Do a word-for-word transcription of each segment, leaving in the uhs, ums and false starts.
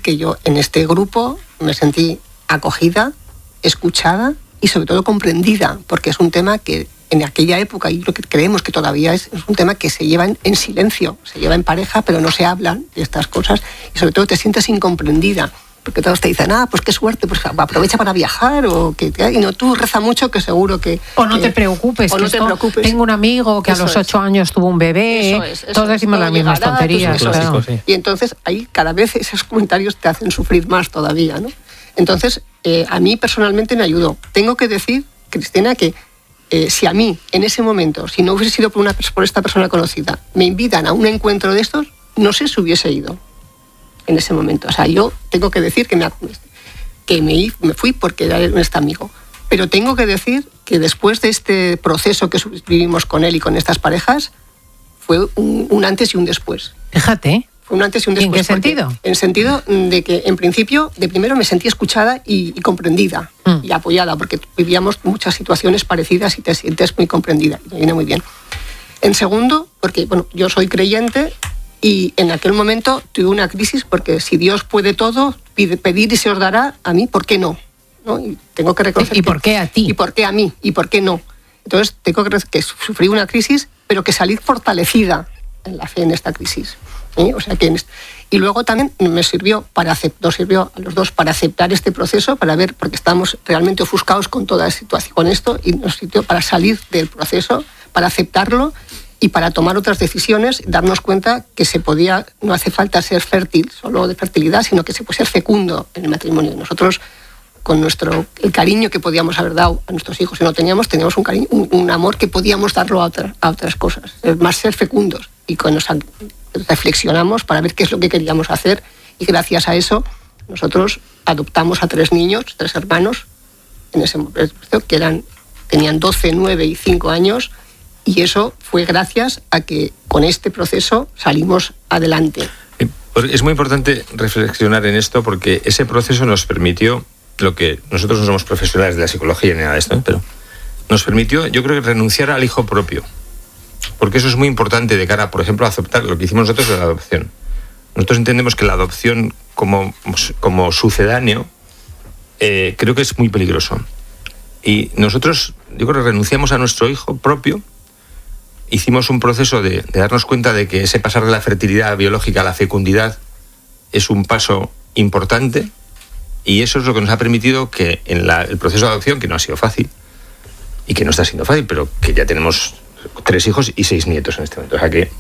que yo en este grupo me sentí acogida, escuchada y sobre todo comprendida, porque es un tema que en aquella época, y lo que creemos que todavía es, es un tema que se lleva en, en silencio, se lleva en pareja, pero no se hablan de estas cosas, y sobre todo te sientes incomprendida, porque todos te dicen, ah, pues qué suerte, pues aprovecha para viajar, o que y no, tú reza mucho que seguro que... O no que, te preocupes, o que no te esto, preocupes. Tengo un amigo que eso a los ocho es. años tuvo un bebé, eso es, eso todos decimos es, las mismas llegará, tonterías. Pues eso claro. es. sí. Y entonces ahí cada vez esos comentarios te hacen sufrir más todavía, ¿no? Entonces, eh, a mí personalmente me ayudó. Tengo que decir, Cristina, que Eh, si a mí, en ese momento, si no hubiese sido por, una, por esta persona conocida, me invitan a un encuentro de estos, no sé si hubiese ido en ese momento. O sea, yo tengo que decir que me, que me, me fui porque era este amigo. Pero tengo que decir que después de este proceso que vivimos con él y con estas parejas, fue un, un antes y un después. Fíjate. Un antes y un después. ¿En qué sentido? En el sentido de que, en principio, de primero me sentí escuchada y, y comprendida mm. y apoyada, porque vivíamos muchas situaciones parecidas y te sientes muy comprendida. Y me viene muy bien. En segundo, porque bueno, yo soy creyente y en aquel momento tuve una crisis, porque si Dios puede todo, pide, pedir y se os dará, a mí, ¿por qué no? ¿No? Y tengo que reconocer ¿Y por qué a ti? ¿Y por qué a mí? ¿Y por qué no? Entonces, tengo que reconocer que sufrí una crisis, pero que salí fortalecida en la fe en esta crisis. ¿Sí? O sea que y luego también me sirvió para aceptar, nos sirvió a los dos para aceptar este proceso, para ver, porque estábamos realmente ofuscados con toda la situación, con esto, y nos sirvió para salir del proceso, para aceptarlo y para tomar otras decisiones, darnos cuenta que se podía, no hace falta ser fértil, solo de fertilidad, sino que se puede ser fecundo en el matrimonio. Nosotros, con nuestro el cariño que podíamos haber dado a nuestros hijos, y no teníamos, teníamos un, cariño, un, un amor que podíamos darlo a, otra, a otras cosas, más ser fecundos. Y con nos reflexionamos para ver qué es lo que queríamos hacer, y gracias a eso nosotros adoptamos a tres niños, tres hermanos, en ese momento, que eran, tenían doce, nueve y cinco años, y eso fue gracias a que con este proceso salimos adelante. Es muy importante reflexionar en esto, porque ese proceso nos permitió, lo que nosotros no somos profesionales de la psicología ni nada de esto, ¿eh? Pero nos permitió, yo creo, que renunciar al hijo propio. Porque eso es muy importante de cara, por ejemplo, a aceptar lo que hicimos nosotros de la adopción. Nosotros entendemos que la adopción como, como sucedáneo eh, creo que es muy peligroso. Y nosotros, yo creo que renunciamos a nuestro hijo propio, hicimos un proceso de, de darnos cuenta de que ese pasar de la fertilidad biológica a la fecundidad es un paso importante, y eso es lo que nos ha permitido que en la, el proceso de adopción, que no ha sido fácil, y que no está siendo fácil, pero que ya tenemos tres hijos y seis nietos en este momento. O sea que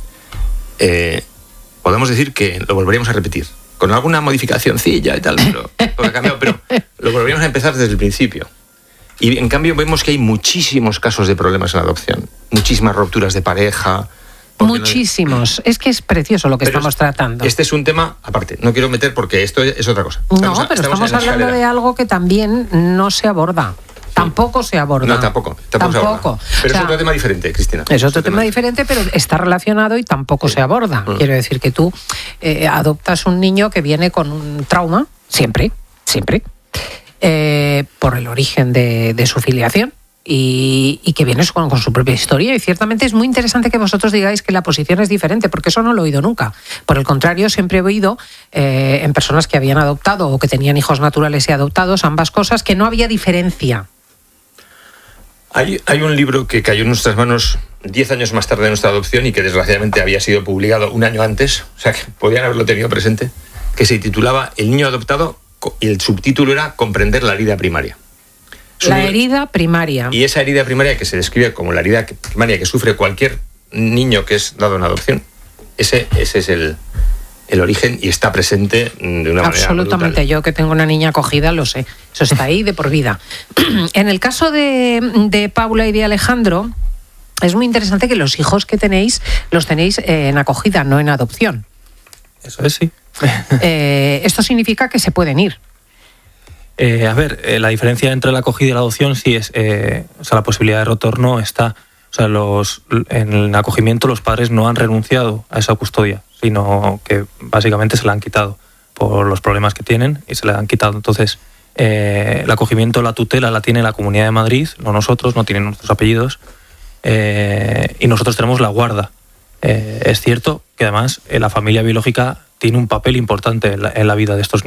eh, podemos decir que lo volveríamos a repetir, con alguna modificacióncilla y tal, pero, ha cambiado, pero lo volveríamos a empezar desde el principio. Y en cambio vemos que hay muchísimos casos de problemas en la adopción, muchísimas rupturas de pareja. Muchísimos. No... Es que es precioso lo que pero estamos tratando. Este es un tema aparte, no quiero meter porque esto es otra cosa. Estamos, no, pero estamos, estamos hablando de algo que también no se aborda. Tampoco se aborda. No, tampoco. Tampoco. tampoco. Pero o sea, es otro tema diferente, Cristina. Es otro tema diferente, pero está relacionado y tampoco sí. se aborda. Mm. Quiero decir que tú eh, adoptas un niño que viene con un trauma, siempre, siempre, eh, por el origen de, de su filiación. Y, y que viene con, con su propia historia, y ciertamente es muy interesante que vosotros digáis que la posición es diferente, porque eso no lo he oído nunca. Por el contrario, siempre he oído eh, en personas que habían adoptado o que tenían hijos naturales y adoptados, ambas cosas, que no había diferencia. Hay, hay un libro que cayó en nuestras manos diez años más tarde de nuestra adopción y que desgraciadamente había sido publicado un año antes, o sea que podían haberlo tenido presente, que se titulaba El niño adoptado, y el subtítulo era Comprender la herida primaria. La herida primaria. Y esa herida primaria, que se describe como la herida primaria que sufre cualquier niño que es dado en adopción, ese, ese es el, el origen, y está presente de una manera absolutamente brutal. Yo que tengo una niña acogida lo sé, eso está ahí de por vida. En el caso de, de Paula y de Alejandro, es muy interesante que los hijos que tenéis los tenéis en acogida, no en adopción. Eso es, sí. eh, esto significa que se pueden ir. Eh, a ver, eh, la diferencia entre la acogida y la adopción sí es, eh, o sea, la posibilidad de retorno está, o sea, los, en el acogimiento los padres no han renunciado a esa custodia, sino que básicamente se la han quitado por los problemas que tienen y se la han quitado. Entonces, eh, el acogimiento, la tutela la tiene la Comunidad de Madrid, no nosotros, no tienen nuestros apellidos, eh, y nosotros tenemos la guarda. Eh, es cierto que además eh, la familia biológica tiene un papel importante en la, en la vida de estos niños.